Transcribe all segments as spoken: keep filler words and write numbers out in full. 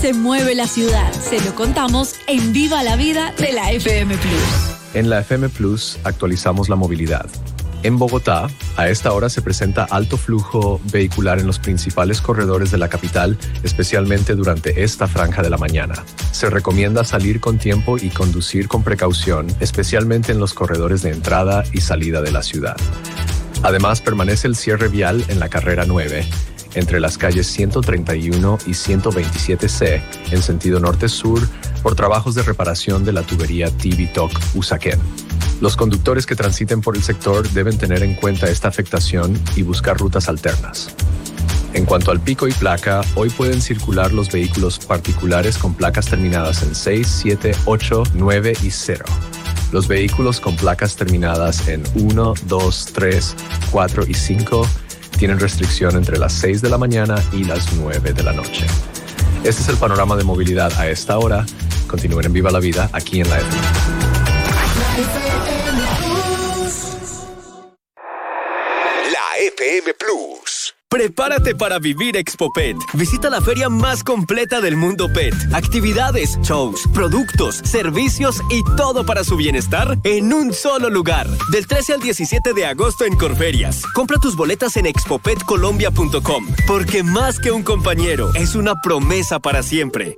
se mueve la ciudad. Se lo contamos en Viva la Vida de la F M Plus. En la F M Plus actualizamos la movilidad. En Bogotá, a esta hora se presenta alto flujo vehicular en los principales corredores de la capital, especialmente durante esta franja de la mañana. Se recomienda salir con tiempo y conducir con precaución, especialmente en los corredores de entrada y salida de la ciudad. Además, permanece el cierre vial en la carrera nueve, entre las calles ciento treinta y uno y ciento veintisiete C, en sentido norte-sur, por trabajos de reparación de la tubería Tibitok-Usaquén. Los conductores que transiten por el sector deben tener en cuenta esta afectación y buscar rutas alternas. En cuanto al pico y placa, hoy pueden circular los vehículos particulares con placas terminadas en seis, siete, ocho, nueve y cero. Los vehículos con placas terminadas en uno, dos, tres, cuatro y cinco tienen restricción entre las seis de la mañana y las nueve de la noche. Este es el panorama de movilidad a esta hora. Continúen en Viva la Vida aquí en la F M. La F M Plus. Prepárate para vivir ExpoPet. Visita la feria más completa del mundo pet. Actividades, shows, productos, servicios y todo para su bienestar en un solo lugar. Del trece al diecisiete de agosto en Corferias. Compra tus boletas en expopet colombia punto com, porque más que un compañero, es una promesa para siempre.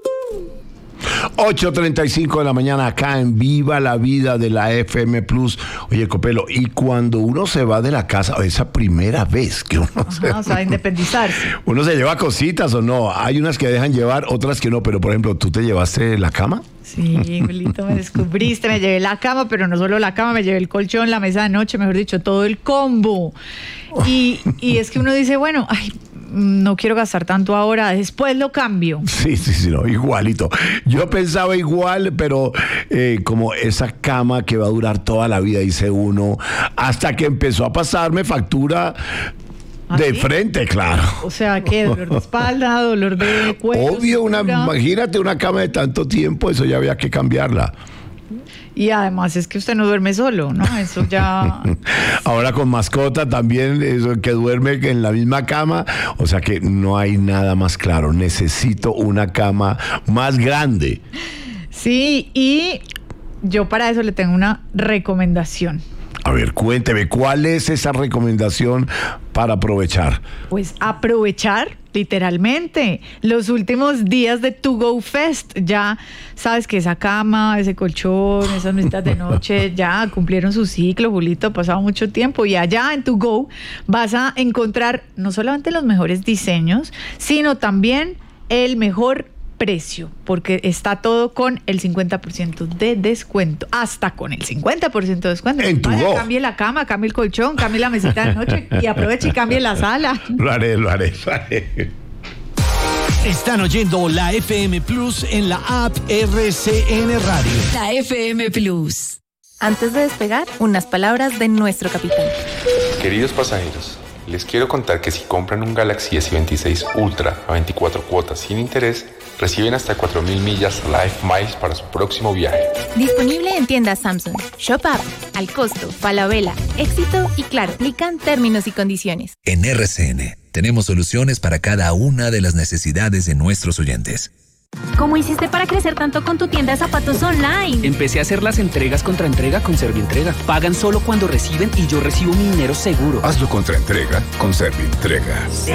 ocho treinta y cinco de la mañana acá en Viva la Vida de la F M Plus. Oye, Copelo, y cuando uno se va de la casa, esa primera vez que uno Ajá, se... o sea, independizarse. ¿Uno se lleva cositas o no? Hay unas que dejan llevar, otras que no, pero por ejemplo, ¿tú te llevaste la cama? Sí, Julito, me descubriste, me llevé la cama, pero no solo la cama, me llevé el colchón, la mesa de noche, mejor dicho, todo el combo. Y, y es que uno dice, bueno, ay, no quiero gastar tanto ahora, después lo cambio. Sí, sí, sí, no, igualito. Yo pensaba igual, pero eh, como esa cama que va a durar toda la vida, dice uno, hasta que empezó a pasarme factura ¿Ah, de sí? frente, claro. O sea, ¿qué? ¿Dolor de espalda? ¿Dolor de cuello? Obvio, una, cintura? imagínate una cama de tanto tiempo, eso ya había que cambiarla. Y además es que usted no duerme solo, ¿no? Eso ya... Ahora con mascota también, eso que duerme en la misma cama, o sea que no hay nada más claro. Necesito una cama más grande. Sí, y yo para eso le tengo una recomendación. A ver, cuénteme, ¿cuál es esa recomendación para aprovechar? Pues aprovechar, literalmente, los últimos días de To Go Fest. Ya sabes que esa cama, ese colchón, esas mesitas de noche ya cumplieron su ciclo, Julito, ha pasado mucho tiempo. Y allá en To Go vas a encontrar no solamente los mejores diseños, sino también el mejor precio, porque está todo con el cincuenta por ciento de descuento, hasta con el cincuenta por ciento de descuento. En Tu Vaya, Go. cambie la cama, cambie el colchón, cambie la mesita de noche y aproveche y cambie la sala. Lo haré, lo haré, lo haré. Están oyendo la F M Plus en la app R C N Radio. La F M Plus. Antes de despegar, unas palabras de nuestro capitán. Queridos pasajeros, les quiero contar que si compran un Galaxy S veintiséis Ultra a veinticuatro cuotas sin interés, reciben hasta cuatro mil millas Life Miles para su próximo viaje. Disponible en tiendas Samsung, Shop App, Al Costo, Falabella, Éxito y Claro. Aplican términos y condiciones. En R C N tenemos soluciones para cada una de las necesidades de nuestros oyentes. ¿Cómo hiciste para crecer tanto con tu tienda de zapatos online? Empecé a hacer las entregas contra entrega con Servientrega. Pagan solo cuando reciben y yo recibo mi dinero seguro. Hazlo contra entrega con Servientrega.